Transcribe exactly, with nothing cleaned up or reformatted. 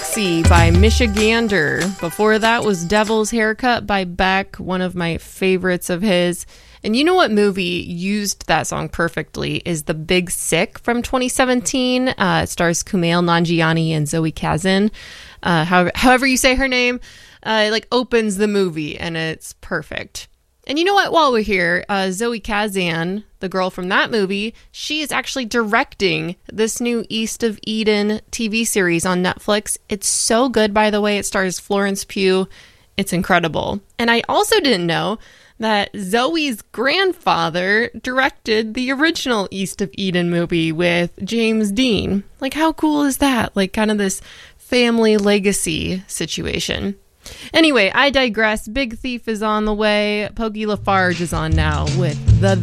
Galaxy by Michigander. Before that was Devil's Haircut by Beck, one of my favorites of his. And you know what movie used that song perfectly is The Big Sick from twenty seventeen. Uh, it stars Kumail Nanjiani and Zoe Kazan. Uh, however, however you say her name, uh, it like opens the movie and it's perfect. And you know what? While we're here, uh, Zoe Kazan, the girl from that movie, she is actually directing this new East of Eden T V series on Netflix. It's so good, by the way. It stars Florence Pugh. It's incredible. And I also didn't know that Zoe's grandfather directed the original East of Eden movie with James Dean. Like, how cool is that? Like, kind of this family legacy situation. Anyway, I digress. Big Thief is on the way. Pokey Lafarge is on now with The